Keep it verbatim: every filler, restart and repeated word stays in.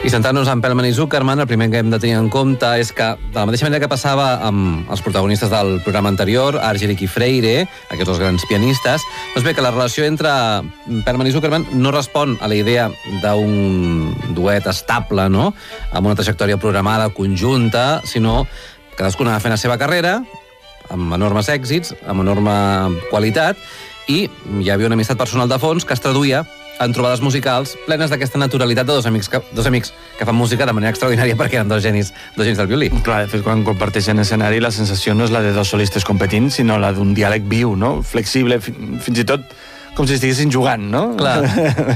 I centrant-nos en Perlman i Zuckerman, el primer que hem de tenir en compte és que, de la mateixa manera que passava amb els protagonistes del programa anterior, Argerich i Freire, aquests dos grans pianistes, doncs bé, que la relació entre Perlman i Zuckerman no respon a la idea d'un duet estable, no?, amb una trajectòria programada, conjunta, sinó cadascun ha fent la seva carrera, amb enormes èxits, amb enorme qualitat, i hi havia una amistat personal de fons que es traduïa en trobades musicals plenes d'aquesta naturalitat de dos amics que, dos amics que fan música de manera extraordinària perquè eren dos genis, dos genis del violí. Clar, de fet, quan comparteixen escenari, la sensació no és la de dos solistes competint, sinó la d'un diàleg viu, no? Flexible, fins i tot com si estiguessin jugant, no? Clar.